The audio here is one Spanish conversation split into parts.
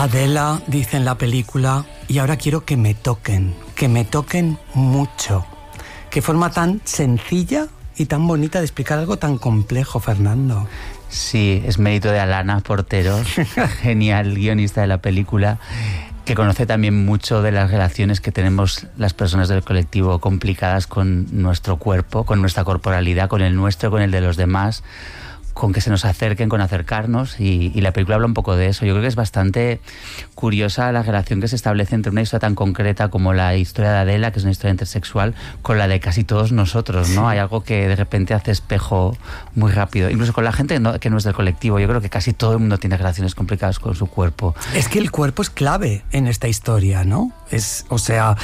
Adela dice en la película, y ahora quiero que me toquen mucho. Qué forma tan sencilla y tan bonita de explicar algo tan complejo, Fernando. Sí, es mérito de Alana Portero, genial guionista de la película, que conoce también mucho de las relaciones que tenemos las personas del colectivo complicadas con nuestro cuerpo, con nuestra corporalidad, con el nuestro, con el de los demás, con que se nos acerquen, con acercarnos, y la película habla un poco de eso. Yo creo que es bastante curiosa la relación que se establece entre una historia tan concreta como la historia de Adela, que es una historia intersexual, con la de casi todos nosotros, ¿no? Sí. Hay algo que de repente hace espejo muy rápido, incluso con la gente que no es del colectivo. Yo creo que casi todo el mundo tiene relaciones complicadas con su cuerpo. Es que el cuerpo es clave en esta historia, ¿no? O sea,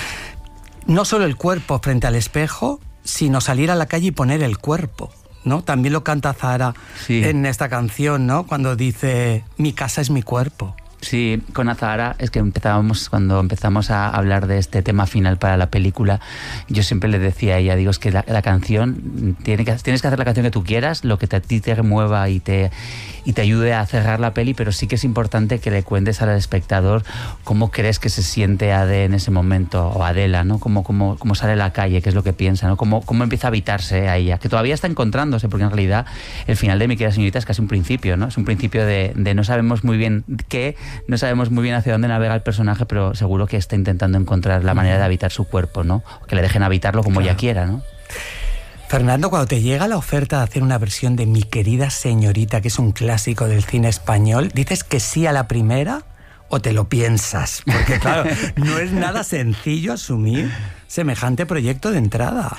no solo el cuerpo frente al espejo, sino salir a la calle y poner el cuerpo, ¿no? También lo canta Zahara, sí, en esta canción, ¿no? Cuando dice, mi casa es mi cuerpo. Sí, con Zahara es que cuando empezamos a hablar de este tema final para la película, yo siempre le decía a ella, digo, es que la canción, tienes que hacer la canción que tú quieras, lo que a ti te remueva y te ayude a cerrar la peli, pero sí que es importante que le cuentes al espectador cómo crees que se siente Ade en ese momento, o Adela, ¿no? Cómo sale a la calle, qué es lo que piensa, ¿no? Cómo empieza a habitarse a ella, que todavía está encontrándose, porque en realidad el final de Mi querida señorita es casi un principio, ¿no? Es un principio de no sabemos muy bien qué, no sabemos muy bien hacia dónde navega el personaje, pero seguro que está intentando encontrar la manera de habitar su cuerpo, ¿no? Que le dejen habitarlo como ella quiera, ¿no? Fernando, cuando te llega la oferta de hacer una versión de Mi querida señorita, que es un clásico del cine español, ¿dices que sí a la primera o te lo piensas? Porque claro, no es nada sencillo asumir semejante proyecto de entrada.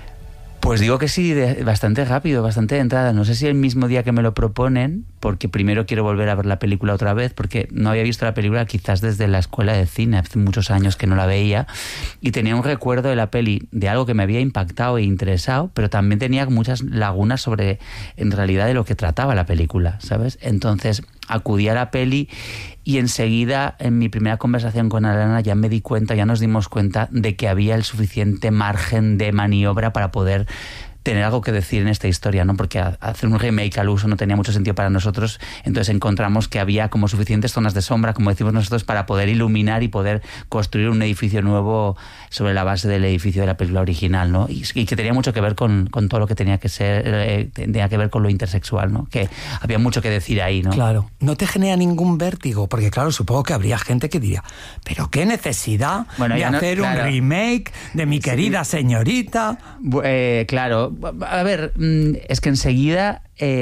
Pues digo que sí, bastante rápido, bastante de entrada. No sé si el mismo día que me lo proponen, porque primero quiero volver a ver la película otra vez, porque no había visto la película quizás desde la escuela de cine, hace muchos años que no la veía, y tenía un recuerdo de la peli, de algo que me había impactado e interesado, pero también tenía muchas lagunas sobre, en realidad, de lo que trataba la película, ¿sabes? Entonces acudí a la peli y enseguida, en mi primera conversación con Alana, ya nos dimos cuenta de que había el suficiente margen de maniobra para poder tener algo que decir en esta historia, ¿no? Porque hacer un remake al uso no tenía mucho sentido para nosotros, entonces encontramos que había como suficientes zonas de sombra, como decimos nosotros, para poder iluminar y poder construir un edificio nuevo sobre la base del edificio de la película original, ¿no? Y que tenía mucho que ver con todo lo que tenía que ser, tenía que ver con lo intersexual, ¿no? Que había mucho que decir ahí, ¿no? Claro. ¿No te genera ningún vértigo? Porque claro, supongo que habría gente que diría, ¿pero qué necesidad de hacer un remake de Mi querida señorita? Claro. A ver, es que enseguida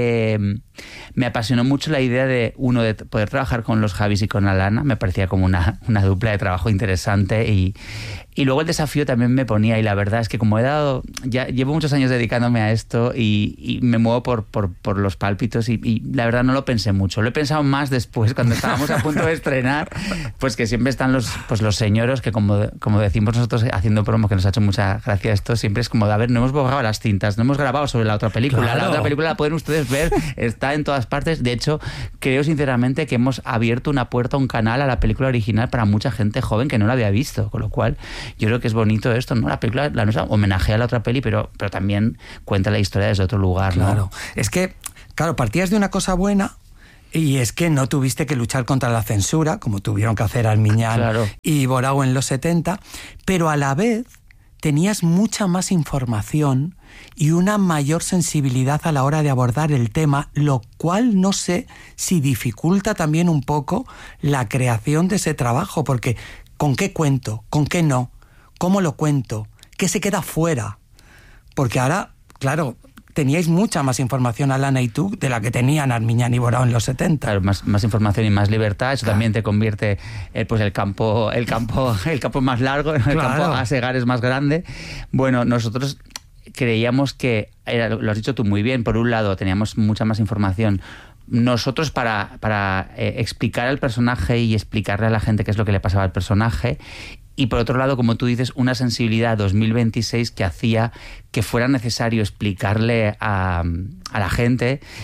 me apasionó mucho la idea de poder trabajar con los Javis y con Alana. Me parecía como una dupla de trabajo interesante, y luego el desafío también me ponía, y la verdad es que como ya llevo muchos años dedicándome a esto y me muevo por los pálpitos, y la verdad no lo pensé mucho. Lo he pensado más después, cuando estábamos a punto de estrenar, pues que siempre están los señoros que, como decimos nosotros haciendo promo, que nos ha hecho mucha gracia esto, siempre es como, a ver, no hemos borrado las cintas, no hemos grabado sobre la otra película. Claro. La otra película la pueden ustedes ver, está en todas partes. De hecho, creo sinceramente que hemos abierto una puerta, un canal a la película original para mucha gente joven que no la había visto, con lo cual yo creo que es bonito esto, ¿no? La película, la nuestra, homenajea a la otra peli, pero también cuenta la historia desde otro lugar, ¿no? Claro, es que, partías de una cosa buena, y es que no tuviste que luchar contra la censura, como tuvieron que hacer Armiñán, claro, y Borao en los 70, pero a la vez tenías mucha más información y una mayor sensibilidad a la hora de abordar el tema, lo cual no sé si dificulta también un poco la creación de ese trabajo, porque ¿con qué cuento? ¿Con qué no? ¿Cómo lo cuento? ¿Qué se queda fuera? Porque ahora, claro, teníais mucha más información, Alana y tú, de la que tenían Armiñán y Borao en los 70. Claro, más información y más libertad. Eso también te convierte pues el campo más largo, el campo a segar es más grande. Bueno, nosotros creíamos que, lo has dicho tú muy bien, por un lado teníamos mucha más información nosotros para explicar al personaje y explicarle a la gente qué es lo que le pasaba al personaje, y por otro lado, como tú dices, una sensibilidad 2026 que hacía que fuera necesario explicarle a la gente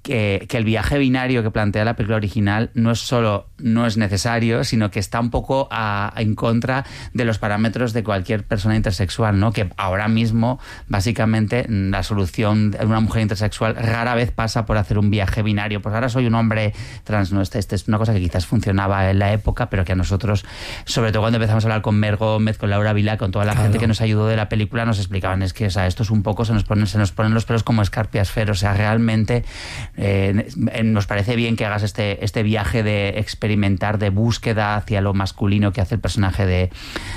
que el viaje binario que plantea la película original no es necesario, sino que está un poco en contra de los parámetros de cualquier persona intersexual, ¿no? Que ahora mismo, básicamente, la solución de una mujer intersexual rara vez pasa por hacer un viaje binario. Pues ahora soy un hombre trans, ¿no? Esta es una cosa que quizás funcionaba en la época, pero que a nosotros, sobre todo cuando empezamos a hablar con Mer Gómez, con Laura Vilá, con toda la gente que nos ayudó de la película, nos explicaban, es que, o sea, esto es un poco, se nos ponen los pelos como escarpias, Fer. O sea, realmente nos parece bien que hagas este viaje de experimentar, de búsqueda hacia lo masculino que hace el personaje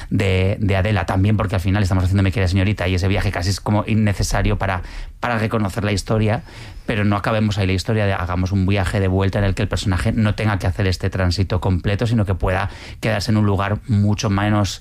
de Adela, también porque al final estamos haciendo Me quiere señorita y ese viaje casi es como innecesario para reconocer la historia, pero no acabemos ahí la historia, hagamos un viaje de vuelta en el que el personaje no tenga que hacer este tránsito completo, sino que pueda quedarse en un lugar mucho menos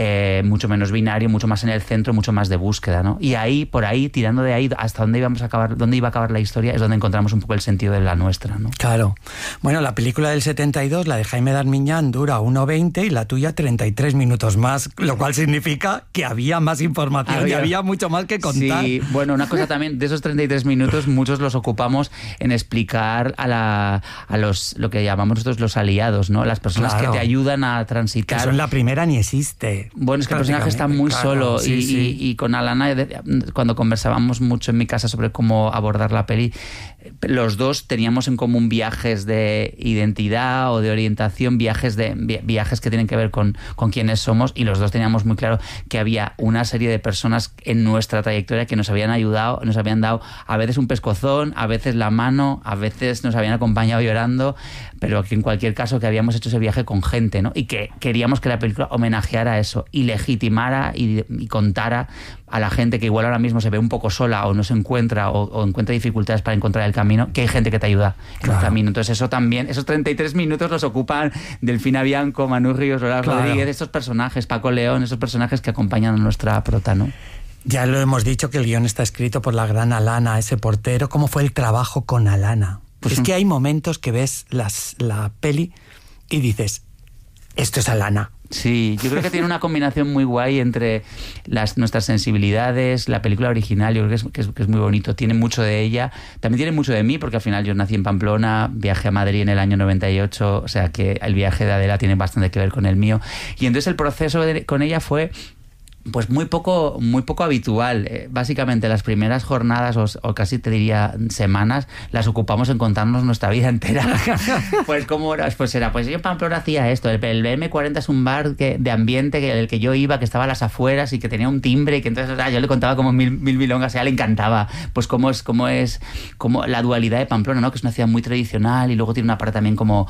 binario, mucho más en el centro, mucho más de búsqueda, ¿no? Y ahí, por ahí, tirando de ahí hasta dónde iba a acabar la historia, es donde encontramos un poco el sentido de la nuestra, ¿no? Claro. Bueno, la película del 72, la de Jaime Darmiñán, dura 1:20 y la tuya 33 minutos más, lo cual significa que había más información y había mucho más que contar. Sí, bueno, una cosa también, de esos 33 minutos, muchos los ocupamos en explicar a lo que llamamos nosotros los aliados, ¿no? Las personas que te ayudan a transitar. Que eso en la primera ni existe. Bueno, es que el personaje está muy solo y con Alana, cuando conversábamos mucho en mi casa sobre cómo abordar la peli, los dos teníamos en común viajes de identidad o de orientación, viajes que tienen que ver con quiénes somos, y los dos teníamos muy claro que había una serie de personas en nuestra trayectoria que nos habían ayudado, nos habían dado a veces un pescozón, a veces la mano, a veces nos habían acompañado llorando, pero que en cualquier caso que habíamos hecho ese viaje con gente, ¿no? Y que queríamos que la película homenajeara eso y legitimara y contara a la gente que igual ahora mismo se ve un poco sola o no se encuentra o encuentra dificultades para encontrar el camino, que hay gente que te ayuda en el camino. Entonces eso también, esos 33 minutos los ocupan Delfina Bianco, Manu Ríos, Lola Rodríguez, estos personajes, Paco León, esos personajes que acompañan a nuestra prota, ¿no? Ya lo hemos dicho que el guión está escrito por la gran Alana, ese portero. ¿Cómo fue el trabajo con Alana? Pues es que hay momentos que ves la peli y dices, esto es Alana. Sí, yo creo que tiene una combinación muy guay entre nuestras sensibilidades, la película original, yo creo que es muy bonito, tiene mucho de ella, también tiene mucho de mí, porque al final yo nací en Pamplona, viajé a Madrid en el año 98, o sea que el viaje de Adela tiene bastante que ver con el mío, y entonces el proceso con ella fue pues muy poco habitual. Básicamente las primeras jornadas o casi te diría semanas las ocupamos en contarnos nuestra vida entera. Pues cómo era, pues yo en Pamplona hacía esto, el M40 es un bar de ambiente el que yo iba, que estaba a las afueras y que tenía un timbre y que entonces yo le contaba como mil milongas y a ella le encantaba pues cómo es la dualidad de Pamplona, ¿no? Que es una ciudad muy tradicional y luego tiene una parte también como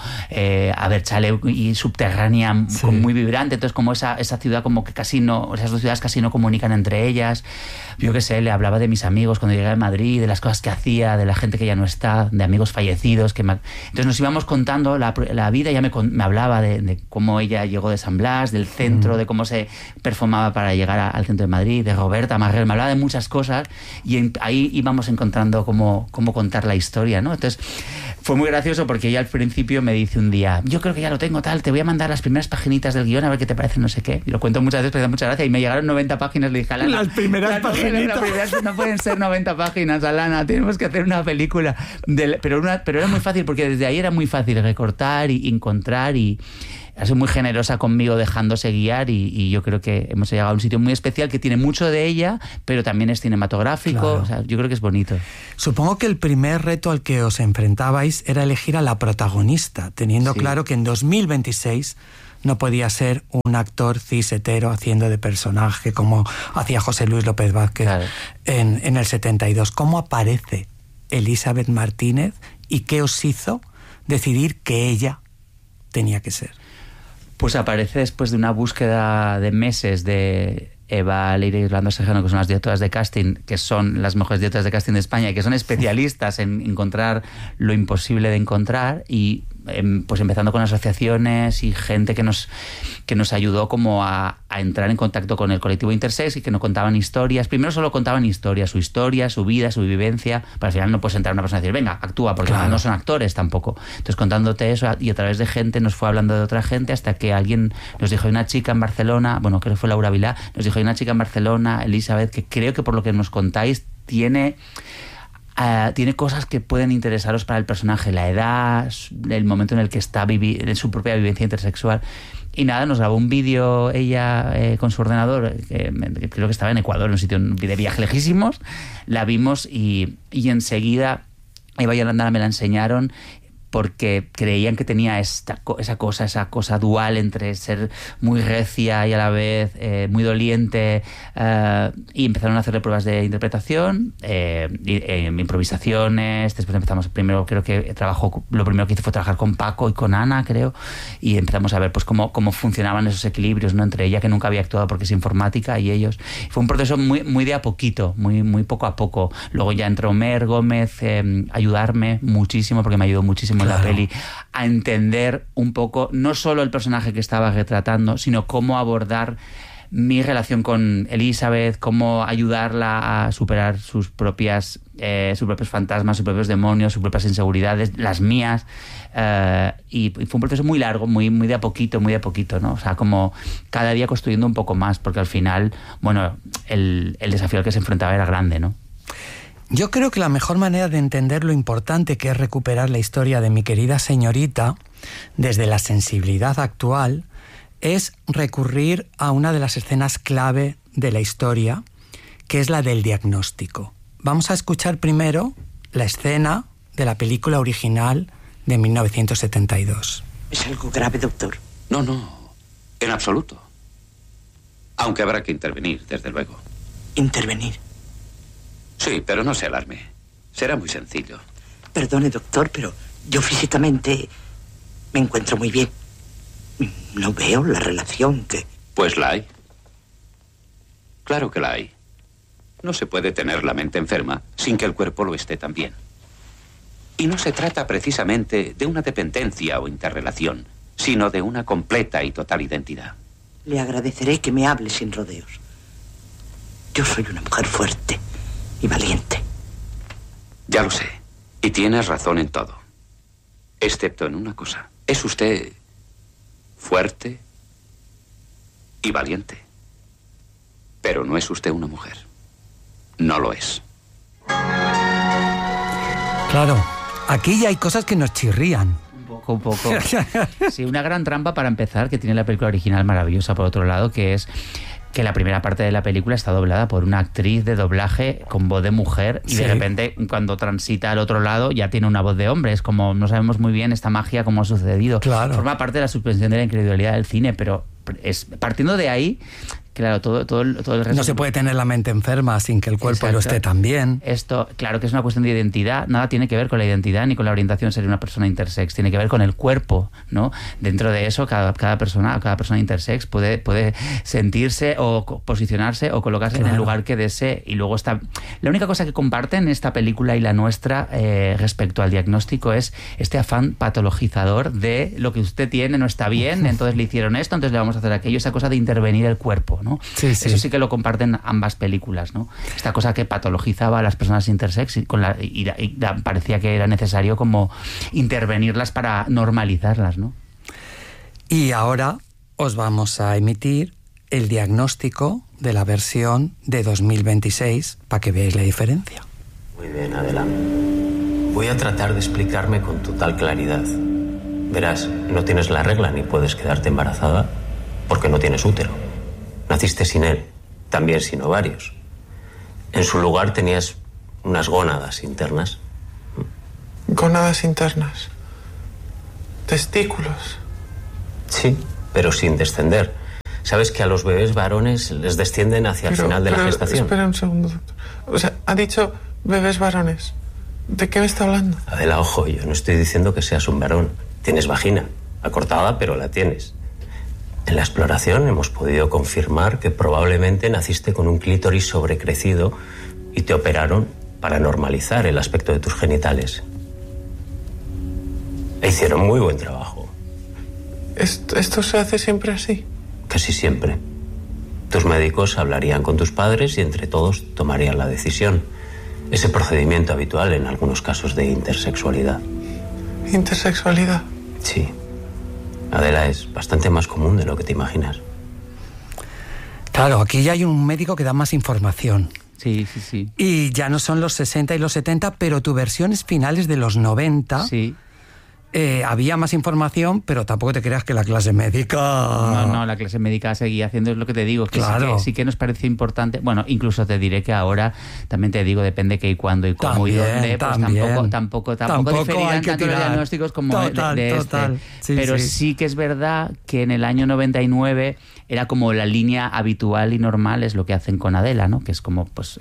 chale y subterránea, muy vibrante, entonces como esa ciudad como que casi no, esas dos ciudades casi no comunican entre ellas. Yo qué sé, le hablaba de mis amigos cuando llegué a Madrid, de las cosas que hacía, de la gente que ya no está, de amigos fallecidos. Entonces nos íbamos contando la vida. Ella me hablaba de cómo ella llegó de San Blas, del centro, de cómo se perfumaba para llegar al centro de Madrid, de Roberta Marrel. Me hablaba de muchas cosas y ahí íbamos encontrando cómo contar la historia, ¿no? Entonces fue muy gracioso porque ella al principio me dice un día, yo creo que ya lo tengo tal, te voy a mandar las primeras paginitas del guión a ver qué te parece, no sé qué. Y lo cuento muchas veces, pero da mucha gracia. Y me llegaron 90 páginas, le dije, Alana, las primeras paginitas no pueden ser 90 páginas, Alana, tenemos que hacer una película. Pero era muy fácil, porque desde ahí era muy fácil recortar y encontrar, y ha sido muy generosa conmigo dejándose guiar, y yo creo que hemos llegado a un sitio muy especial que tiene mucho de ella, pero también es cinematográfico. Claro. O sea, yo creo que es bonito. Supongo que el primer reto al que os enfrentabais era elegir a la protagonista, teniendo claro que en 2026 no podía ser un actor cis hetero haciendo de personaje como hacía José Luis López Vázquez en el 72. ¿Cómo aparece Elizabeth Martínez y qué os hizo decidir que ella tenía que ser? Pues aparece después de una búsqueda de meses de Eva Leire y Orlando Serrano, que son las directoras de casting, que son las mejores directoras de casting de España y que son especialistas en encontrar lo imposible de encontrar, y pues empezando con asociaciones y gente que nos ayudó como a entrar en contacto con el colectivo intersex y que nos contaban historias. Primero solo contaban historias, su vida, su vivencia, pero al final no puedes entrar a una persona y decir, venga, actúa, porque no son actores tampoco. Entonces contándote eso, y a través de gente nos fue hablando de otra gente, hasta que alguien nos dijo, hay una chica en Barcelona, bueno, creo que fue Laura Vilá, nos dijo, hay una chica en Barcelona, Elizabeth, que creo que por lo que nos contáis tiene tiene cosas que pueden interesaros para el personaje, la edad, el momento en el que está en su propia vivencia intersexual. Y nada, nos grabó un vídeo ella con su ordenador, que creo que estaba en Ecuador, en un sitio de viaje lejísimos. La vimos y enseguida Eva y Yolanda me la enseñaron, porque creían que tenía esa cosa dual entre ser muy recia y a la vez muy doliente, y empezaron a hacerle pruebas de interpretación, improvisaciones. Después primero creo que lo primero que hice fue trabajar con Paco y con Ana, creo, y empezamos a ver pues cómo funcionaban esos equilibrios, ¿no?, entre ella, que nunca había actuado porque es informática, y ellos. Fue un proceso muy de a poquito, muy poco a poco. Luego ya entró Mer Gómez a ayudarme muchísimo, porque me ayudó muchísimo en la peli a entender un poco no solo el personaje que estaba retratando, sino cómo abordar mi relación con Elizabeth, cómo ayudarla a superar sus propios fantasmas, sus propios demonios, sus propias inseguridades, las mías, y fue un proceso muy largo, muy de a poquito, ¿no? O sea, como cada día construyendo un poco más, porque al final, bueno, el desafío al que se enfrentaba era grande, ¿no? Yo creo que la mejor manera de entender lo importante que es recuperar la historia de mi querida señorita desde la sensibilidad actual es recurrir a una de las escenas clave de la historia, que es la del diagnóstico. Vamos a escuchar primero la escena de la película original de 1972. ¿Es algo grave, doctor? No, en absoluto. Aunque habrá que intervenir, desde luego. ¿Intervenir? Sí, pero no se alarme. Será muy sencillo. Perdone, doctor, pero yo físicamente me encuentro muy bien. No veo la relación que... Pues la hay. Claro que la hay. No se puede tener la mente enferma sin que el cuerpo lo esté también. Y no se trata precisamente de una dependencia o interrelación, sino de una completa y total identidad. Le agradeceré que me hable sin rodeos. Yo soy una mujer fuerte y valiente. Ya lo sé. Y tienes razón en todo. Excepto en una cosa. Es usted fuerte y valiente. Pero no es usted una mujer. No lo es. Claro, aquí ya hay cosas que nos chirrían. Un poco. Sí, una gran trampa para empezar que tiene la película original maravillosa, por otro lado, que es que la primera parte de la película está doblada por una actriz de doblaje con voz de mujer, y de repente cuando transita al otro lado ya tiene una voz de hombre. Es como, no sabemos muy bien esta magia cómo ha sucedido. Claro. Forma parte de la suspensión de la incredulidad del cine, pero partiendo de ahí, claro, todo el resto... No se puede tener la mente enferma sin que el cuerpo lo esté también. Esto, claro que es una cuestión de identidad. Nada tiene que ver con la identidad ni con la orientación de ser una persona intersex. Tiene que ver con el cuerpo, ¿no? Dentro de eso, cada persona intersex puede sentirse o posicionarse o colocarse en el lugar que desee. Y luego está... La única cosa que comparten esta película y la nuestra respecto al diagnóstico es este afán patologizador de lo que usted tiene no está bien, entonces le hicieron esto, entonces le vamos a hacer aquello. Esa cosa de intervenir el cuerpo, ¿no? Sí. Eso sí que lo comparten ambas películas, ¿no? Esta cosa que patologizaba a las personas intersex y parecía que era necesario como intervenirlas para normalizarlas, ¿no? Y ahora os vamos a emitir el diagnóstico de la versión de 2026 para que veáis la diferencia. Muy bien, Adela. Voy a tratar de explicarme con total claridad. Verás, no tienes la regla ni puedes quedarte embarazada porque no tienes útero. Naciste sin él, también sin ovarios. En su lugar tenías unas gónadas internas. ¿Gónadas internas? ¿Testículos? Sí, pero sin descender. Sabes que a los bebés varones les descienden hacia el final de la gestación. Espera un segundo, doctor. O sea, ha dicho bebés varones. ¿De qué me está hablando? Adela, ojo, yo no estoy diciendo que seas un varón. Tienes vagina, acortada, pero la tienes. En la exploración hemos podido confirmar que probablemente naciste con un clítoris sobrecrecido y te operaron para normalizar el aspecto de tus genitales. E hicieron muy buen trabajo. ¿Esto se hace siempre así? Casi siempre. Tus médicos hablarían con tus padres y entre todos tomarían la decisión. Es el procedimiento habitual en algunos casos de intersexualidad. ¿Intersexualidad? Sí. Adela, es bastante más común de lo que te imaginas. Claro, aquí ya hay un médico que da más información. Sí, sí, sí. Y ya no son los 60 y los 70, pero tu versión es finales de los 90. Sí. Había más información, pero tampoco te creas que la clase médica... No, la clase médica seguía haciendo, es lo que te digo, que claro. sí que nos parece importante. Bueno, incluso te diré que ahora, también te digo, depende qué y cuándo y cómo también, y dónde, pues tampoco diferirán tanto los diagnósticos como total. este. Sí, pero sí que es verdad que en el año 99 era como la línea habitual y normal, es lo que hacen con Adela, ¿no? Que es como, pues,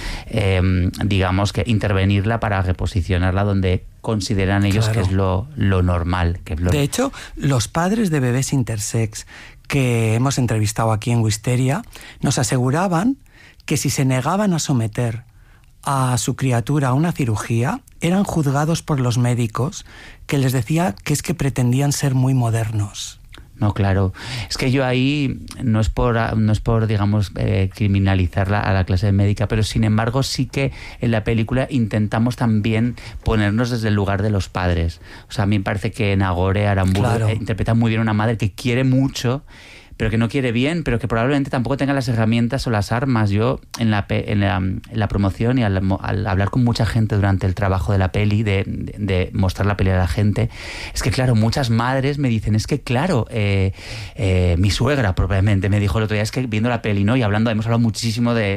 digamos que intervenirla para reposicionarla donde consideran ellos que es lo normal. De hecho, los padres de bebés intersex que hemos entrevistado aquí en Wisteria nos aseguraban que si se negaban a someter a su criatura a una cirugía, eran juzgados por los médicos, que les decía que es que pretendían ser muy modernos. No, claro. Es que yo ahí no es por digamos, criminalizar a la clase médica, pero sin embargo sí que en la película intentamos también ponernos desde el lugar de los padres. O sea, a mí me parece que Nagore Aramburu interpreta muy bien una madre que quiere mucho, pero que no quiere bien, pero que probablemente tampoco tenga las herramientas o las armas. Yo en la promoción y al hablar con mucha gente durante el trabajo de la peli, de mostrar la peli a la gente, es que claro, muchas madres me dicen, es que claro, mi suegra probablemente me dijo el otro día, es que viendo la peli, ¿no? Y hemos hablado muchísimo de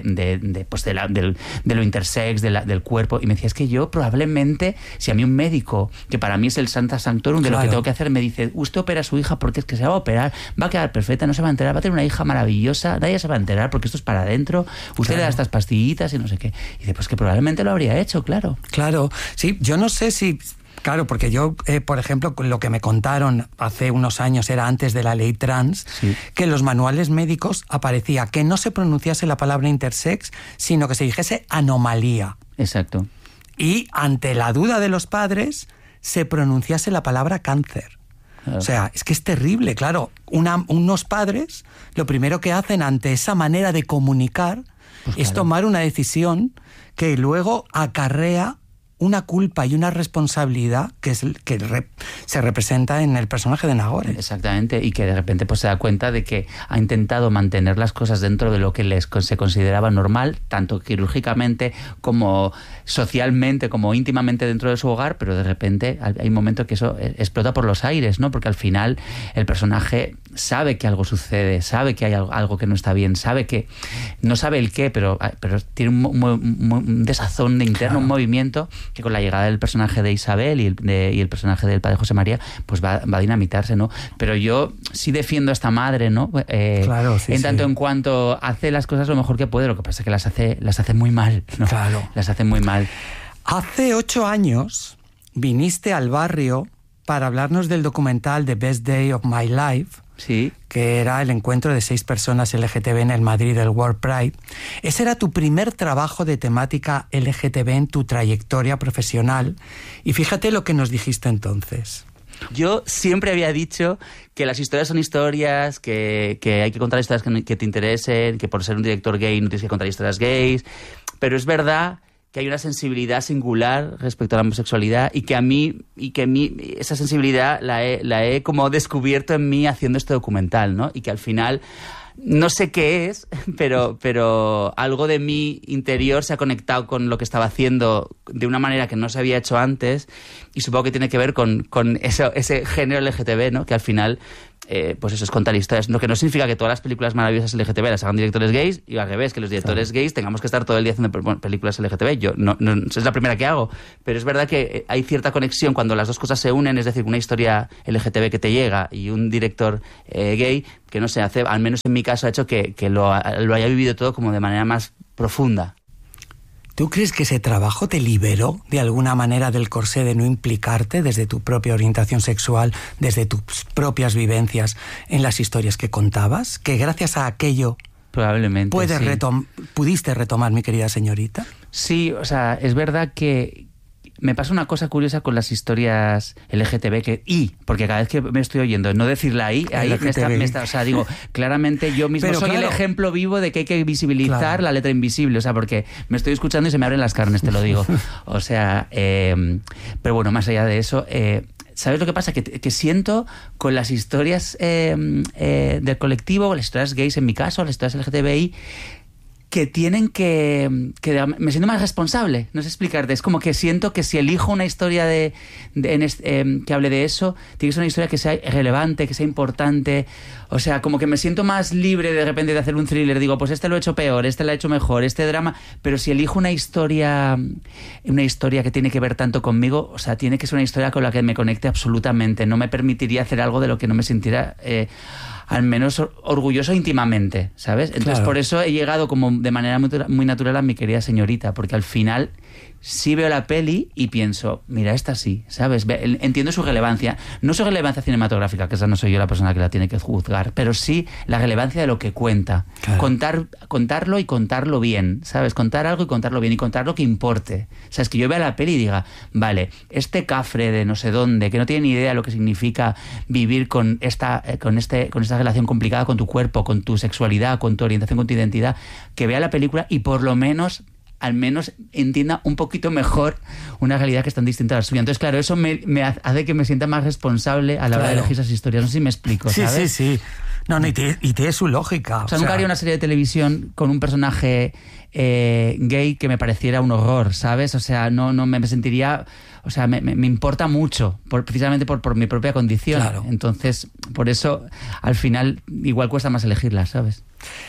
lo intersex, del cuerpo, y me decía, es que yo probablemente, si a mí un médico, que para mí es el Santa Sanctorum de lo que tengo que hacer, me dice, usted opera a su hija porque es que se va a operar, va a quedar perfecta, no se va a enterar, va a tener una hija maravillosa, nadie se va a enterar porque esto es para adentro, usted le da estas pastillitas y no sé qué. Y dice, pues que probablemente lo habría hecho, claro. Claro, sí, yo no sé si... Claro, porque yo, por ejemplo, lo que me contaron hace unos años, era antes de la ley trans, que en los manuales médicos aparecía que no se pronunciase la palabra intersex, sino que se dijese anomalía. Exacto. Y ante la duda de los padres, se pronunciase la palabra cáncer. O sea, es que es terrible, claro. Unos padres, lo primero que hacen ante esa manera de comunicar es tomar una decisión que luego acarrea una culpa y una responsabilidad que se representa en el personaje de Nagore. Exactamente, y que de repente pues se da cuenta de que ha intentado mantener las cosas dentro de lo que se consideraba normal, tanto quirúrgicamente como socialmente, como íntimamente dentro de su hogar, pero de repente hay un momento que eso explota por los aires, ¿no? Porque al final el personaje sabe que algo sucede, sabe que hay algo que no está bien, sabe que no sabe el qué, pero tiene un desazón interno, un movimiento que con la llegada del personaje de Isabel y el personaje del padre José María, pues va a dinamitarse, ¿no? Pero yo sí defiendo a esta madre, ¿no? En tanto en cuanto hace las cosas lo mejor que puede, lo que pasa es que las hace muy mal, ¿no? Claro. Las hace muy mal. Hace 8 años viniste al barrio para hablarnos del documental The Best Day of My Life, sí, que era el encuentro de 6 personas LGTB en el Madrid del World Pride. Ese era tu primer trabajo de temática LGTB en tu trayectoria profesional. Y fíjate lo que nos dijiste entonces. Yo siempre había dicho que las historias son historias, que hay que contar historias que te interesen, que por ser un director gay no tienes que contar historias gays, pero es verdad que hay una sensibilidad singular respecto a la homosexualidad y que a mí esa sensibilidad la he como descubierto en mí haciendo este documental, ¿no? Y que al final no sé qué es, pero algo de mi interior se ha conectado con lo que estaba haciendo de una manera que no se había hecho antes, y supongo que tiene que ver con ese género LGTB, ¿no? Que al final pues eso es contar historias, lo que no significa que todas las películas maravillosas LGTB las hagan directores gays, y al revés, que los directores gays tengamos que estar todo el día haciendo películas LGTB. Yo no es la primera que hago, pero es verdad que hay cierta conexión cuando las dos cosas se unen, es decir, una historia LGTB que te llega y un director gay, que no sé, al menos en mi caso ha hecho que lo haya vivido todo como de manera más profunda. ¿Tú crees que ese trabajo te liberó de alguna manera del corsé de no implicarte desde tu propia orientación sexual, desde tus propias vivencias en las historias que contabas? ¿Que gracias a aquello probablemente pudiste retomar, mi querida señorita? Sí, o sea, es verdad que me pasa una cosa curiosa con las historias LGTB porque cada vez que me estoy oyendo no decir la I, ahí me está, o sea, digo, claramente yo mismo soy el ejemplo vivo de que hay que visibilizar la letra invisible, o sea, porque me estoy escuchando y se me abren las carnes, te lo digo. O sea, pero bueno, más allá de eso, ¿sabes lo que pasa? Que siento con las historias del colectivo, las historias gays en mi caso, las historias LGTBI, que tienen que me siento más responsable, no sé explicarte, es como que siento que si elijo una historia que hable de eso, tiene que ser una historia que sea relevante, que sea importante, o sea, como que me siento más libre de repente de hacer un thriller, digo, pues este lo he hecho peor, este lo he hecho mejor, este drama, pero si elijo una historia que tiene que ver tanto conmigo, o sea, tiene que ser una historia con la que me conecte absolutamente, no me permitiría hacer algo de lo que no me sintiera al menos orgulloso íntimamente, ¿sabes? Entonces, claro, por eso he llegado como de manera muy natural a Mi querida señorita, porque al final sí veo la peli y pienso, mira, esta sí, ¿sabes? Entiendo su relevancia, no su relevancia cinematográfica, que esa no soy yo la persona que la tiene que juzgar, pero sí la relevancia de lo que cuenta. Claro. Contarlo y contarlo bien, ¿sabes? Contar algo y contarlo bien y contar lo que importe. O sea, es que yo vea la peli y diga, vale, este cafre de no sé dónde, que no tiene ni idea de lo que significa vivir con esta relación complicada con tu cuerpo, con tu sexualidad, con tu orientación, con tu identidad, que vea la película y por lo menos al menos entienda un poquito mejor una realidad que es tan distinta a la suya. Entonces, claro, eso me hace que me sienta más responsable a la hora de elegir esas historias. No sé si me explico, ¿sabes? Sí. No, y tiene su lógica. O sea, nunca haría una serie de televisión con un personaje gay que me pareciera un horror, ¿sabes? O sea, no me sentiría... O sea, me importa mucho, precisamente por mi propia condición. Claro. Entonces, por eso, al final, igual cuesta más elegirla, ¿sabes?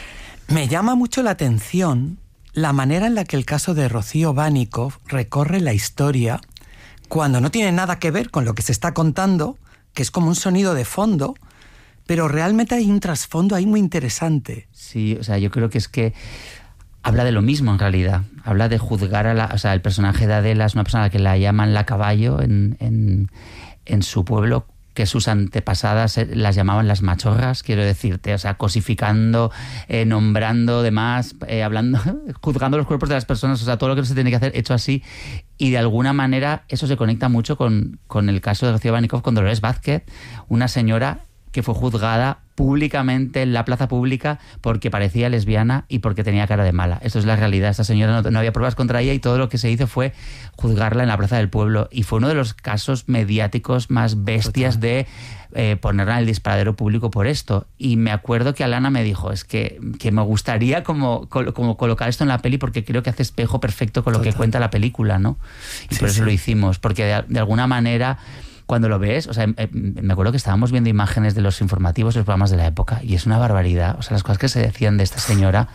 Me llama mucho la atención la manera en la que el caso de Rocío Vanikov recorre la historia cuando no tiene nada que ver con lo que se está contando, que es como un sonido de fondo, pero realmente hay un trasfondo ahí muy interesante. Sí, o sea, yo creo que es que habla de lo mismo en realidad. Habla de juzgar o sea, el personaje de Adela es una persona a la que la llaman la caballo en su pueblo, que sus antepasadas las llamaban las machorras, quiero decirte, o sea, cosificando, nombrando demás, hablando, juzgando los cuerpos de las personas, o sea, todo lo que se tiene que hacer hecho así, y de alguna manera eso se conecta mucho con el caso de Rocío Vanikov con Dolores Vázquez, una señora que fue juzgada públicamente en la plaza pública porque parecía lesbiana y porque tenía cara de mala. Esto es la realidad. Esta señora no había pruebas contra ella y todo lo que se hizo fue juzgarla en la plaza del pueblo. Y fue uno de los casos mediáticos más bestias de ponerla en el disparadero público por esto. Y me acuerdo que Alana me dijo, es que me gustaría como colocar esto en la peli porque creo que hace espejo perfecto con lo que cuenta la película, ¿no? Y por eso lo hicimos, porque de alguna manera... Cuando lo ves, o sea, me acuerdo que estábamos viendo imágenes de los informativos, de los programas de la época, y es una barbaridad, o sea, las cosas que se decían de esta señora,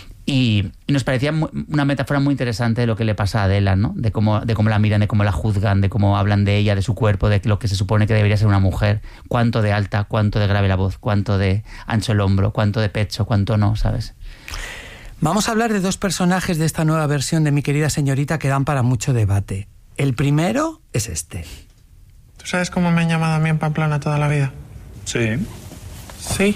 y nos parecía una metáfora muy interesante de lo que le pasa a Adela, ¿no? De cómo la miran, de cómo la juzgan, de cómo hablan de ella, de su cuerpo, de lo que se supone que debería ser una mujer, cuánto de alta, cuánto de grave la voz, cuánto de ancho el hombro, cuánto de pecho, cuánto no, ¿sabes? Vamos a hablar de dos personajes de esta nueva versión de Mi querida señorita que dan para mucho debate. El primero es este. ¿Tú sabes cómo me han llamado a mí en Pamplona toda la vida? Sí. ¿Sí?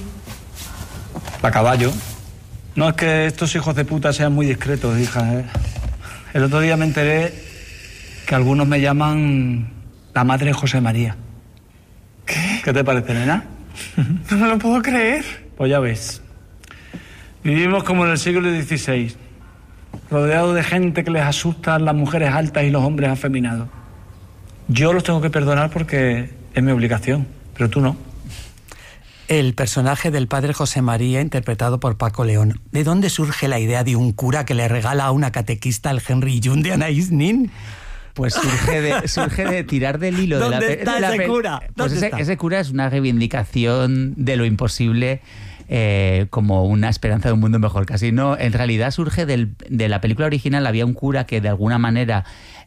La caballo. No es que estos hijos de puta sean muy discretos, hija. El otro día me enteré que algunos me llaman la madre de José María. ¿Qué? ¿Qué te parece, nena? No me lo puedo creer. Pues ya ves. Vivimos como en el siglo XVI, rodeado de gente que les asustan las mujeres altas y los hombres afeminados. Yo los tengo que perdonar porque es mi obligación, pero tú no. El personaje del padre José María, interpretado por Paco León. ¿De dónde surge la idea de un cura que le regala a una catequista el Henry June de Anaïs Nin? Pues surge de tirar del hilo de la ¿Dónde está ese cura? Pues ese cura es una reivindicación de lo imposible, como una esperanza de un mundo mejor. Casi no, en realidad surge de la película original. Había un cura que de alguna manera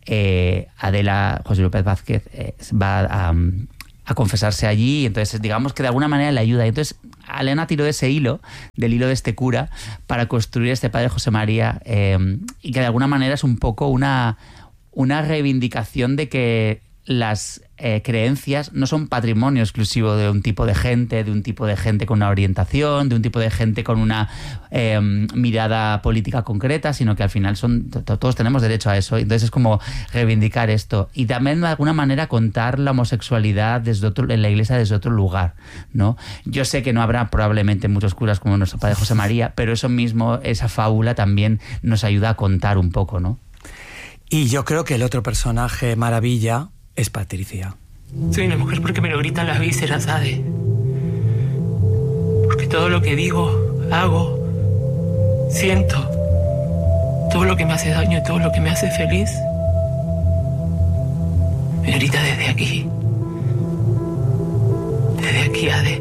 Adela, José López Vázquez, va a confesarse allí, y entonces digamos que de alguna manera le ayuda. Y entonces Elena tiró de ese hilo, del hilo de este cura, para construir este padre José María, y que de alguna manera es un poco una reivindicación de que las creencias no son patrimonio exclusivo de un tipo de gente con una orientación, de un tipo de gente con una mirada política concreta, sino que al final todos tenemos derecho a eso. Entonces es como reivindicar esto y también de alguna manera contar la homosexualidad en la iglesia desde otro lugar, ¿no? Yo sé que no habrá probablemente muchos curas como nuestro padre José María, pero eso mismo, esa fábula también nos ayuda a contar un poco, ¿no? Y yo creo que el otro personaje maravilla es Patricia. Soy una mujer porque me lo gritan las vísceras, Ade. Porque todo lo que digo, hago, siento, todo lo que me hace daño y todo lo que me hace feliz me grita desde aquí. Desde aquí, Ade.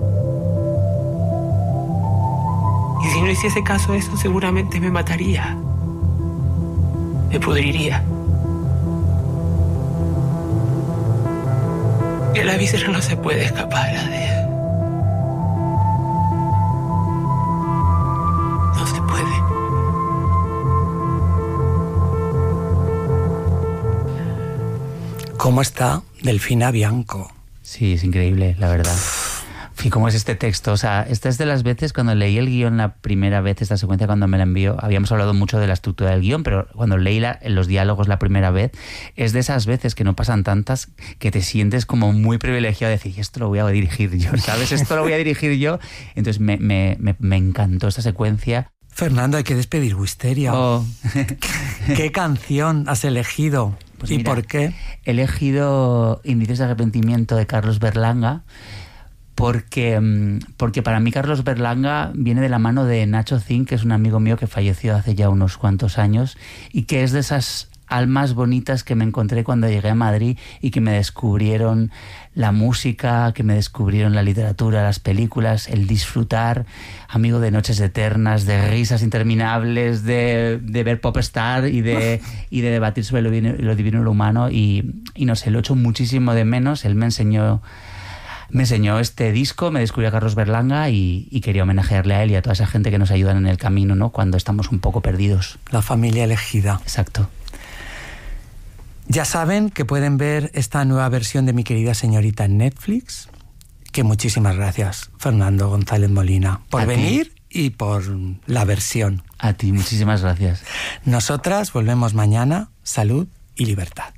Y si no hiciese caso a eso, seguramente me mataría. Me pudriría. Que la víscera no se puede escapar, Ade. No se puede. ¿Cómo está Delfina Bianco? Sí, es increíble, la verdad. Y cómo es este texto. O sea, esta es de las veces cuando leí el guión la primera vez, esta secuencia cuando me la envió, habíamos hablado mucho de la estructura del guión, pero cuando leí los diálogos la primera vez, es de esas veces que no pasan tantas que te sientes como muy privilegiado de decir, esto lo voy a dirigir yo, ¿sabes? Esto lo voy a dirigir yo. Entonces me encantó esta secuencia. Fernando, hay que despedir Wisteria. Oh. ¿Qué canción has elegido? Pues ¿Y mira, por qué? He elegido Indicios de arrepentimiento de Carlos Berlanga porque para mí Carlos Berlanga viene de la mano de Nacho Zin, que es un amigo mío que falleció hace ya unos cuantos años y que es de esas almas bonitas que me encontré cuando llegué a Madrid y que me descubrieron la música, que me descubrieron la literatura, las películas, el disfrutar, amigo de noches eternas, de risas interminables, de ver Popstar y de debatir sobre lo divino y lo humano y no sé, lo echo muchísimo de menos. Él me enseñó este disco, me descubrió a Carlos Berlanga y quería homenajearle a él y a toda esa gente que nos ayudan en el camino, ¿no? Cuando estamos un poco perdidos. La familia elegida. Exacto. Ya saben que pueden ver esta nueva versión de Mi querida señorita en Netflix. Que muchísimas gracias, Fernando González Molina, por venir y por la versión. A ti, muchísimas gracias. Nosotras volvemos mañana. Salud y libertad.